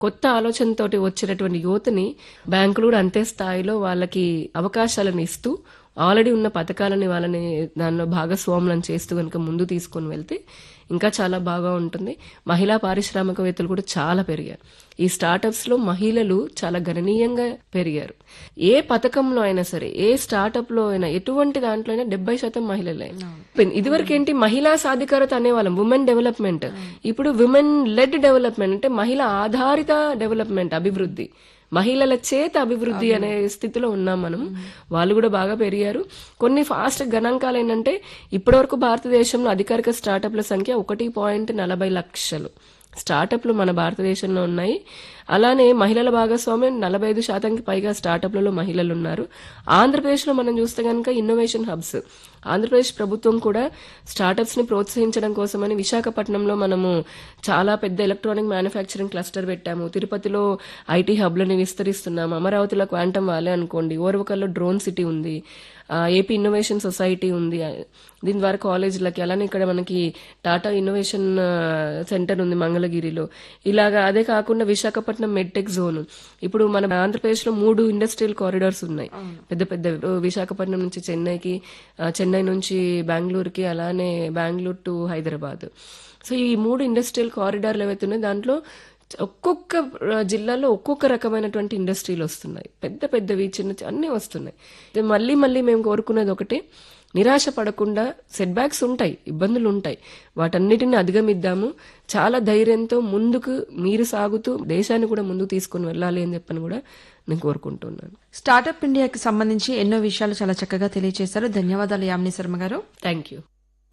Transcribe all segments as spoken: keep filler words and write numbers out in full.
కొత్త ఆలోచనతోటి వచ్చేటటువంటి యువతని బ్యాంకులు కూడా అంతే స్థాయిలో వాళ్ళకి అవకాశాలను ఇస్తూ ఆల్రెడీ ఉన్న పథకాలని వాళ్ళని దానిలో భాగస్వాములను చేస్తూ కనుక ముందు తీసుకొని వెళ్తే ఇంకా చాలా బాగా ఉంటుంది. మహిళా పారిశ్రామికవేత్తలు కూడా చాలా పెరిగారు. ఈ స్టార్టప్స్ లో మహిళలు చాలా గణనీయంగా పెరిగారు. ఏ పథకంలో అయినా సరే, ఏ స్టార్టప్ లో అయినా, ఎటువంటి దాంట్లో అయినా డెబ్బై శాతం మహిళలే. ఇదివరకు ఏంటి, మహిళా సాధికారత అనేవాళ్ళం, ఉమెన్ డెవలప్మెంట్. ఇప్పుడు విమెన్ లెడ్ డెవలప్మెంట్, అంటే మహిళ ఆధారిత డెవలప్మెంట్, అభివృద్ధి, మహిళల చేత అభివృద్ధి అనే స్థితిలో ఉన్నాం మనం. వాళ్ళు కూడా బాగా పెరిగారు. కొన్ని ఫాస్ట్ గణాంకాలు ఏంటంటే, ఇప్పటివరకు భారతదేశంలో అధికారిక స్టార్టప్ల సంఖ్య ఒకటి పాయింట్ నలభై లక్షలు స్టార్టప్లు మన భారతదేశంలో ఉన్నాయి. అలానే మహిళల భాగస్వామ్యం నలభై ఐదు శాతానికి పైగా స్టార్టప్లలో మహిళలు ఉన్నారు. ఆంధ్రప్రదేశ్లో మనం చూస్తే కనుక ఇన్నోవేషన్ హబ్స్, ఆంధ్రప్రదేశ్ ప్రభుత్వం కూడా స్టార్టప్స్ ని ప్రోత్సహించడం కోసమని విశాఖపట్నంలో మనము చాలా పెద్ద ఎలక్ట్రానిక్ మ్యానుఫ్యాక్చరింగ్ క్లస్టర్ పెట్టాము. తిరుపతిలో ఐటీ హబ్లని విస్తరిస్తున్నాము. అమరావతిలో క్వాంటమ్ వాలే అనుకోండి. ఓర్వకల్లో డ్రోన్ సిటీ ఉంది. ఏపీ ఇన్నోవేషన్ సొసైటీ ఉంది. దీని ద్వారా కాలేజీలకి, అలానే ఇక్కడ మనకి టాటా ఇన్నోవేషన్ సెంటర్ ఉంది మంగళగిరిలో. ఇలాగా అదే కాకుండా విశాఖపట్నం మెడ్టెక్ జోన్. ఇప్పుడు మన ఆంధ్రప్రదేశ్ లో మూడు ఇండస్ట్రియల్ కారిడార్స్ ఉన్నాయి, పెద్ద పెద్ద. విశాఖపట్నం నుంచి చెన్నైకి, చెన్నై నుంచి బెంగళూరుకి, అలానే బెంగళూరు టు హైదరాబాద్. సో ఈ మూడు ఇండస్ట్రియల్ కారిడార్లు ఏవైతే ఉన్నాయో దాంట్లో ఒక్కొక్క జిల్లాలో ఒక్కొక్క రకమైనటువంటి ఇండస్ట్రీలు వస్తున్నాయి. పెద్ద పెద్దవి, చిన్న అన్నీ వస్తున్నాయి. మళ్ళీ మళ్ళీ మేము కోరుకునేది ఒకటే, నిరాశ పడకుండా, సెట్ బ్యాక్స్ ఉంటాయి, ఇబ్బందులు ఉంటాయి, వాటన్నిటిని అధిగమిద్దాము. చాలా ధైర్యంతో ముందుకు మీరు సాగుతూ దేశాన్ని కూడా ముందుకు తీసుకుని వెళ్ళాలి అని చెప్పని కూడా నేను కోరుకుంటున్నాను. స్టార్టప్ ఇండియాకి సంబంధించి ఎన్నో విషయాలు చాలా చక్కగా తెలియజేశారు. ధన్యవాదాలు యామిని శర్మ గారు. Thank you.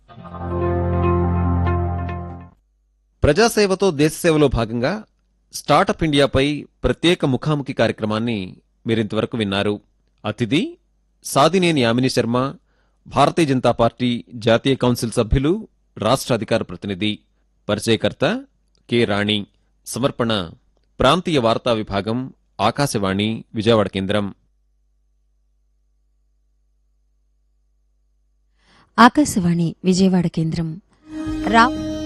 ప్రజాసేవతో దేశసేవలో భాగంగా స్టార్టప్ ఇండియాపై ప్రత్యేక ముఖాముఖి కార్యక్రమాన్ని మీరింతవరకు విన్నారు. అతిథి సాదినేని యామిని శర్మ, భారతీయ జనతా పార్టీ జాతీయ కౌన్సిల్ సభ్యులు, రాష్ట్ర అధికార ప్రతినిధి. పరిచయకర్త కె రాణి. సమర్పణ ప్రాంతీయ వార్తా విభాగం, ఆకాశవాణి విజయవాడ కేంద్రం. ఆకాశవాణి విజయవాడ కేంద్రం. రా